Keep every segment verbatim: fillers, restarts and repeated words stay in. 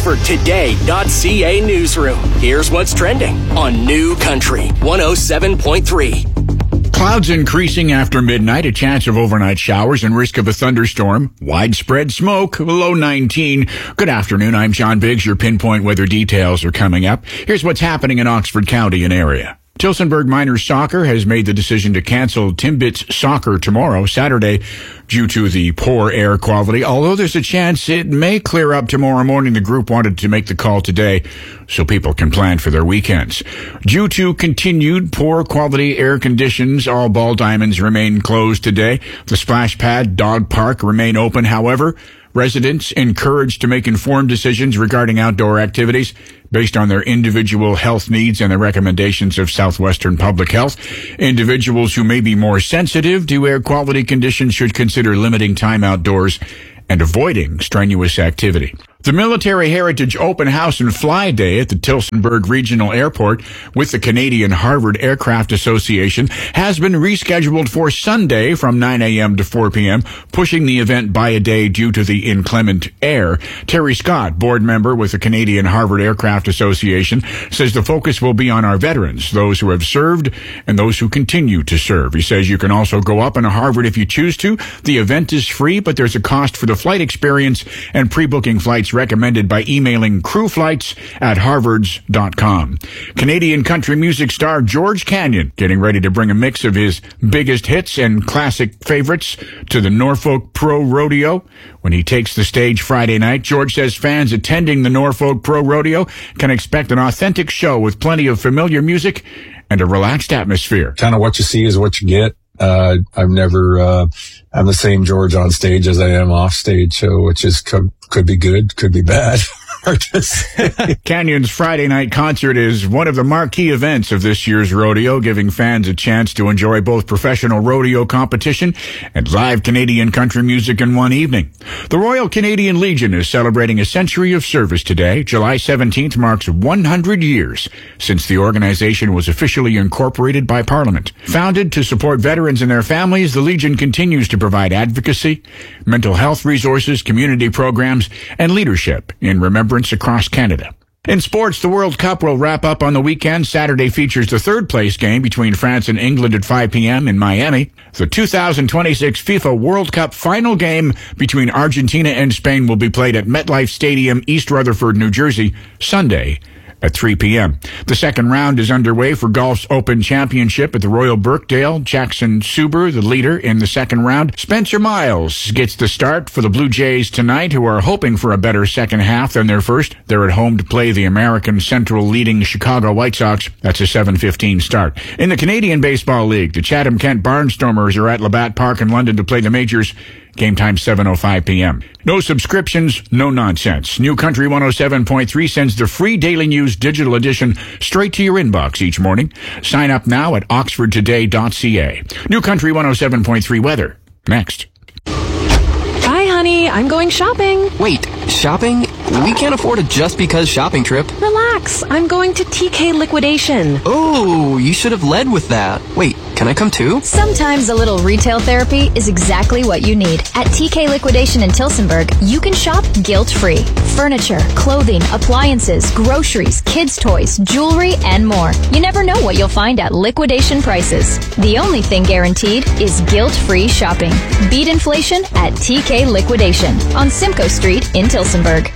Oxford Today dot C A newsroom. Here's what's trending on New Country one oh seven point three. Clouds increasing after midnight, a chance of overnight showers and risk of a thunderstorm. Widespread smoke, below nineteen. Good afternoon, I'm John Biggs. Your pinpoint weather details are coming up. Here's what's happening in Oxford County and area. Tillsonburg Miners Soccer has made the decision to cancel Timbits Soccer tomorrow, Saturday, due to the poor air quality. Although there's a chance it may clear up tomorrow morning, the group wanted to make the call today so people can plan for their weekends. Due to continued poor quality air conditions, all ball diamonds remain closed today. The splash pad, dog park remain open. However, residents encouraged to make informed decisions regarding outdoor activities based on their individual health needs and the recommendations of Southwestern Public Health. Individuals who may be more sensitive to air quality conditions should consider limiting time outdoors and avoiding strenuous activity. The Military Heritage Open House and Fly Day at the Tillsonburg Regional Airport with the Canadian Harvard Aircraft Association has been rescheduled for Sunday from nine a.m. to four p.m., pushing the event by a day due to the inclement air. Terry Scott, board member with the Canadian Harvard Aircraft Association, says the focus will be on our veterans, those who have served and those who continue to serve. He says you can also go up in a Harvard if you choose to. The event is free, but there's a cost for the flight experience, and pre-booking flights recommended by emailing crewflights at harvards dot com. Canadian country music star George Canyon getting ready to bring a mix of his biggest hits and classic favorites to the Norfolk Pro Rodeo when he takes the stage Friday night. George says fans attending the Norfolk Pro Rodeo can expect an authentic show with plenty of familiar music and a relaxed atmosphere. Kind of what you see is what you get. Uh, I've never, uh, I'm the same George on stage as I am off stage, so which is could, could be good, could be bad. Canyon's Friday night concert is one of the marquee events of this year's rodeo, giving fans a chance to enjoy both professional rodeo competition and live Canadian country music in one evening. The Royal Canadian Legion is celebrating a century of service today. July seventeenth marks one hundred years since the organization was officially incorporated by Parliament. Founded to support veterans and their families, the Legion continues to provide advocacy, mental health resources, community programs, and leadership in remembrance across Canada. In sports, the World Cup will wrap up on the weekend. Saturday features the third-place game between France and England at five p.m. in Miami. The two thousand twenty-six FIFA World Cup final game between Argentina and Spain will be played at MetLife Stadium, East Rutherford, New Jersey, Sunday at three p.m. The second round is underway for golf's Open Championship at the Royal Birkdale. Jackson Suber, the leader in the second round. Spencer Miles gets the start for the Blue Jays tonight, who are hoping for a better second half than their first. They're at home to play the American Central leading Chicago White Sox. That's a seven fifteen start. In the Canadian Baseball League, the Chatham-Kent Barnstormers are at Labatt Park in London to play the Majors. Game time seven oh five p.m. No subscriptions, no nonsense. New Country one oh seven point three sends the free Daily News digital edition straight to your inbox each morning. Sign up now at oxford today dot c a. New Country one oh seven point three weather. Next. Hi, honey. I'm going shopping. Wait, shopping? We can't afford a just because shopping trip. Relax. I'm going to T K Liquidation. Oh, you should have led with that. Wait, can I come too? Sometimes a little retail therapy is exactly what you need. At T K Liquidation in Tillsonburg, you can shop guilt-free. Furniture, clothing, appliances, groceries, kids' toys, jewelry, and more. You never know what you'll find at liquidation prices. The only thing guaranteed is guilt-free shopping. Beat inflation at T K Liquidation on Simcoe Street in Tillsonburg.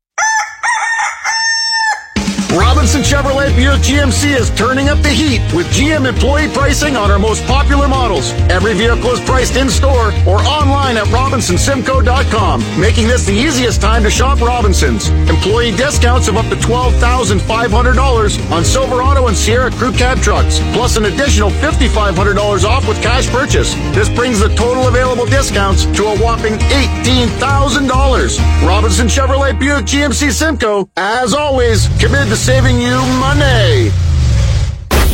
Robinson Chevrolet Buick G M C is turning up the heat with G M employee pricing on our most popular models. Every vehicle is priced in-store or online at robinson simco dot com, making this the easiest time to shop Robinsons. Employee discounts of up to twelve thousand five hundred dollars on Silverado and Sierra Crew Cab trucks, plus an additional five thousand five hundred dollars off with cash purchase. This brings the total available discounts to a whopping eighteen thousand dollars. Robinson Chevrolet Buick G M C Simcoe, as always, committed to saving you money.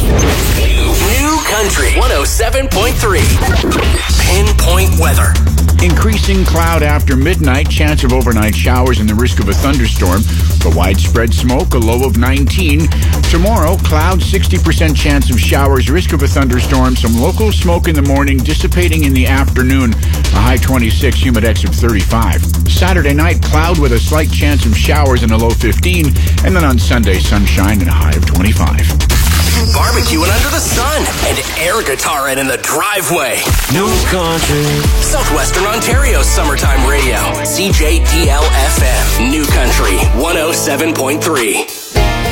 New, New Country one oh seven point three. Pinpoint weather. Increasing cloud after midnight, chance of overnight showers and the risk of a thunderstorm. The widespread smoke, a low of nineteen. Tomorrow, cloud, sixty percent chance of showers, risk of a thunderstorm, some local smoke in the morning, dissipating in the afternoon. A high twenty-six, humidex of thirty-five. Saturday night, cloud with a slight chance of showers and a low fifteen. And then on Sunday, sunshine and a high of twenty-five. Barbecuing under the sun and air guitaring in the driveway. New country. Southwestern Ontario's summertime radio. C J D L F M. New Country one oh seven point three.